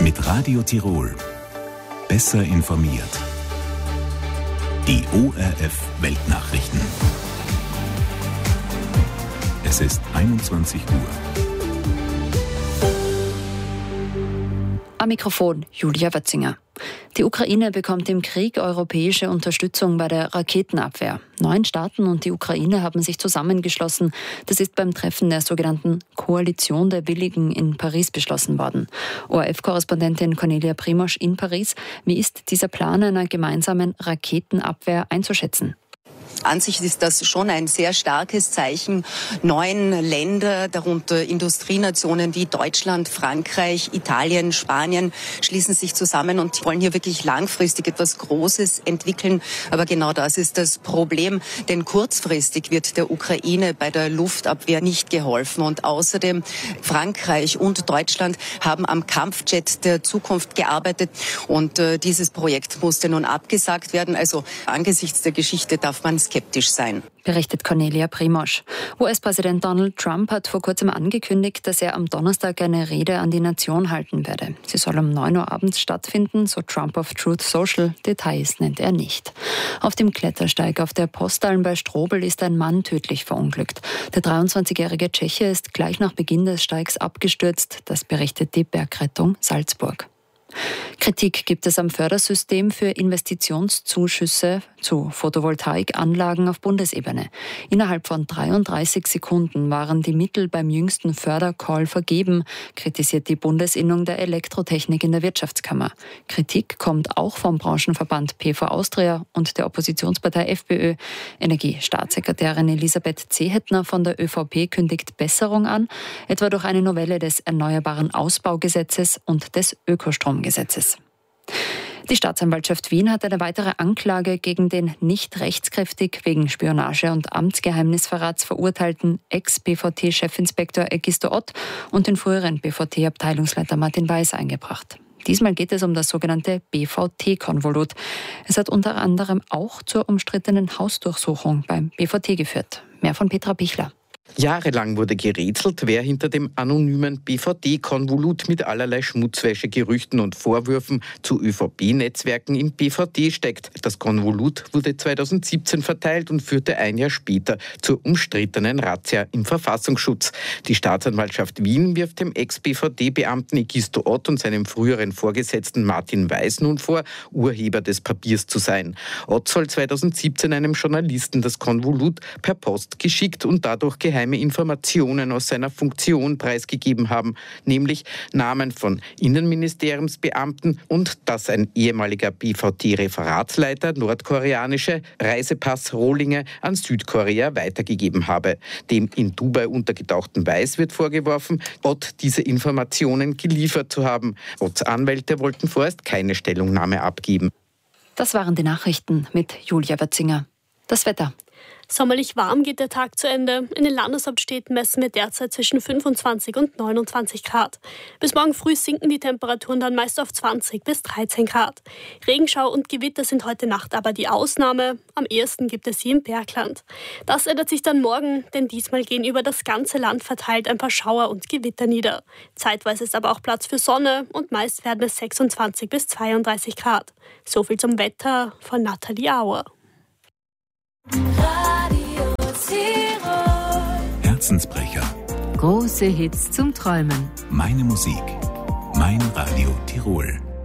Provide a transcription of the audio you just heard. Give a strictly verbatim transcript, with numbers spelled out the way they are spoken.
Mit Radio Tirol. Besser informiert. Die O R F Weltnachrichten. Es ist einundzwanzig Uhr. Am Mikrofon Julia Wötzinger. Die Ukraine bekommt im Krieg europäische Unterstützung bei der Raketenabwehr. Neun Staaten und die Ukraine haben sich zusammengeschlossen. Das ist beim Treffen der sogenannten Koalition der Willigen in Paris beschlossen worden. O R F-Korrespondentin Cornelia Primosch in Paris. Wie ist dieser Plan einer gemeinsamen Raketenabwehr einzuschätzen? An sich ist das schon ein sehr starkes Zeichen. Neun Länder, darunter Industrienationen wie Deutschland, Frankreich, Italien, Spanien, schließen sich zusammen und wollen hier wirklich langfristig etwas Großes entwickeln. Aber genau das ist das Problem, denn kurzfristig wird der Ukraine bei der Luftabwehr nicht geholfen. Und außerdem Frankreich und Deutschland haben am Kampfjet der Zukunft gearbeitet und äh, dieses Projekt musste nun abgesagt werden. Also angesichts der Geschichte darf man skeptisch sein. Berichtet Cornelia Primosch. U S-Präsident Donald Trump hat vor kurzem angekündigt, dass er am Donnerstag eine Rede an die Nation halten werde. Sie soll um neun Uhr abends stattfinden, so Trump auf Truth Social. Details nennt er nicht. Auf dem Klettersteig auf der Postalm bei Strobl ist ein Mann tödlich verunglückt. Der dreiundzwanzigjährige Tscheche ist gleich nach Beginn des Steigs abgestürzt. Das berichtet die Bergrettung Salzburg. Kritik gibt es am Fördersystem für Investitionszuschüsse zu Photovoltaikanlagen auf Bundesebene. Innerhalb von dreiunddreißig Sekunden waren die Mittel beim jüngsten Fördercall vergeben, kritisiert die Bundesinnung der Elektrotechnik in der Wirtschaftskammer. Kritik kommt auch vom Branchenverband P V Austria und der Oppositionspartei FPÖ. Energiestaatssekretärin Elisabeth Zehetner von der ÖVP kündigt Besserung an, etwa durch eine Novelle des Erneuerbaren Ausbaugesetzes und des Ökostromgesetzes. Die Staatsanwaltschaft Wien hat eine weitere Anklage gegen den nicht rechtskräftig wegen Spionage und Amtsgeheimnisverrats verurteilten Ex-B V T-Chefinspektor Egisto Ott und den früheren B V T-Abteilungsleiter Martin Weiß eingebracht. Diesmal geht es um das sogenannte B V T-Konvolut. Es hat unter anderem auch zur umstrittenen Hausdurchsuchung beim B V T geführt. Mehr von Petra Pichler. Jahrelang wurde gerätselt, wer hinter dem anonymen B V T-Konvolut mit allerlei Schmutzwäsche, Gerüchten und Vorwürfen zu ÖVP-Netzwerken im B V T steckt. Das Konvolut wurde zweitausendsiebzehn verteilt und führte ein Jahr später zur umstrittenen Razzia im Verfassungsschutz. Die Staatsanwaltschaft Wien wirft dem Ex-B V T-Beamten Egisto Ott und seinem früheren Vorgesetzten Martin Weiß nun vor, Urheber des Papiers zu sein. Ott soll zweitausendsiebzehn einem Journalisten das Konvolut per Post geschickt und dadurch geheime Informationen aus seiner Funktion preisgegeben haben, nämlich Namen von Innenministeriumsbeamten und dass ein ehemaliger B V T-Referatsleiter nordkoreanische Reisepassrohlinge an Südkorea weitergegeben habe. Dem in Dubai untergetauchten Weiß wird vorgeworfen, Ott diese Informationen geliefert zu haben. Otts Anwälte wollten vorerst keine Stellungnahme abgeben. Das waren die Nachrichten mit Julia Wötzinger. Das Wetter. Sommerlich warm geht der Tag zu Ende. In den Landeshauptstädten messen wir derzeit zwischen fünfundzwanzig und neunundzwanzig Grad. Bis morgen früh sinken die Temperaturen dann meist auf zwanzig bis dreizehn Grad. Regenschau und Gewitter sind heute Nacht aber die Ausnahme. Am ehesten gibt es sie im Bergland. Das ändert sich dann morgen, denn diesmal gehen über das ganze Land verteilt ein paar Schauer und Gewitter nieder. Zeitweise ist aber auch Platz für Sonne und meist werden es sechsundzwanzig bis zweiunddreißig Grad. So viel zum Wetter von Nathalie Auer. Radio Tirol. Herzensbrecher. Große Hits zum Träumen. Meine Musik. Mein Radio Tirol.